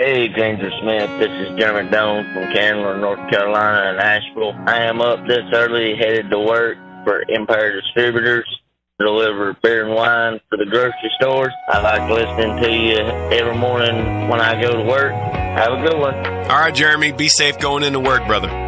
Hey, Granger Smith, this is Jeremy Doan from Candler, North Carolina, and Asheville. I am up this early, headed to work for Empire Distributors, deliver beer and wine for the grocery stores. I like listening to you every morning when I go to work. Have a good one. All right, Jeremy, be safe going into work, brother.